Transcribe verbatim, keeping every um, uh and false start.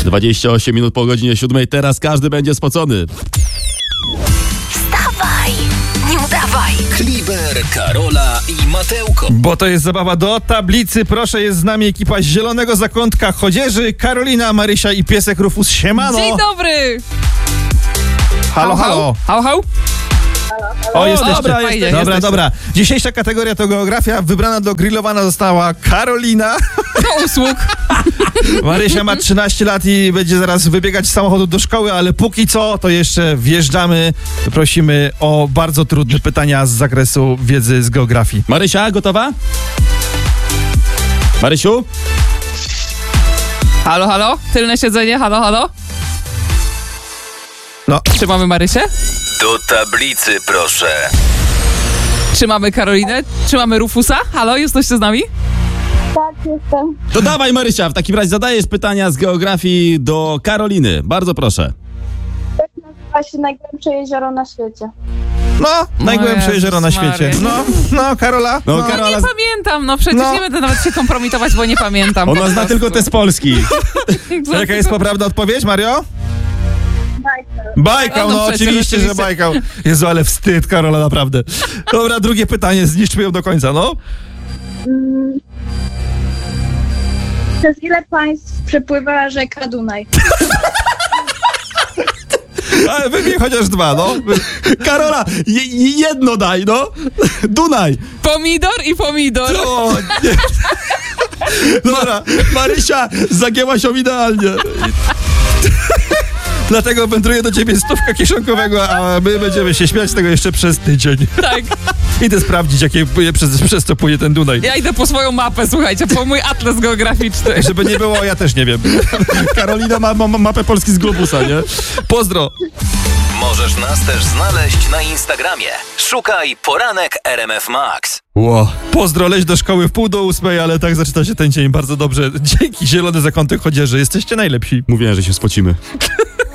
dwadzieścia osiem minut po godzinie siódmej. Teraz każdy będzie spocony. Wstawaj, nie udawaj. Kliber, Karola i Mateuko. Bo to jest zabawa do tablicy. Proszę, jest z nami ekipa z Zielonego Zakątka Chodzieży, Karolina, Marysia i piesek Rufus. Siemano! Dzień dobry! Halo, halo! Hał, hał? O, jesteście. dobra, fajnie, dobra, jesteście. dobra. Dzisiejsza kategoria to geografia. Wybrana do grillowana została Karolina. Do usług. Marysia ma trzynaście lat i będzie zaraz wybiegać z samochodu do szkoły, ale póki co to jeszcze wjeżdżamy. Prosimy o bardzo trudne pytania z zakresu wiedzy z geografii. Marysia, gotowa? Marysiu? Halo, halo? Tylne siedzenie, halo, halo? No. Czy mamy Marysię? Do tablicy, proszę. Czy mamy Karolinę? Czy mamy Rufusa? Halo, jesteście z nami? Tak, jestem. To dawaj, Marysia, w takim razie zadajesz pytania z geografii do Karoliny. Bardzo proszę. Jak nazywa się najgłębsze jezioro na świecie? No, najgłębsze Jezus jezioro na Maria. świecie. No, no, Karola. No, No, Karola, Nie pamiętam, no przecież No. nie będę nawet się kompromitować, bo nie pamiętam. ona po zna prostu. tylko te z Polski. Jaka jest poprawna odpowiedź, Mario? Bajka. Bajkał, No, no, no przecież, oczywiście, że oczywiście. bajkał. Jezu, ale wstyd, Karola, naprawdę. Dobra, drugie pytanie, zniszczmy ją do końca, no. Mm. Przez ile państw przepływa rzeka Dunaj? Ale wymień chociaż dwa, no. Karola, je, jedno daj, no. Dunaj. Pomidor i pomidor. O, nie. Dobra, Marysia, zagięłaś ją idealnie. dlatego wędruje do ciebie stówka kieszonkowego, a my będziemy się śmiać z tego jeszcze przez tydzień. Tak. Idę sprawdzić, jakie przez, przez co płynie ten Dunaj. Ja idę po swoją mapę, słuchajcie, po mój atlas geograficzny. Żeby nie było, ja też nie wiem. Karolina ma, ma, ma mapę Polski z globusa, nie? Pozdro. Możesz nas też znaleźć na Instagramie. Szukaj Poranek R M F Max. Ło. Pozdro, leć do szkoły w pół do ósmej, ale tak zaczyna się ten dzień bardzo dobrze. Dzięki, Zielony Zakątek Chodzieży, jesteście najlepsi. Mówiłem, że się spocimy.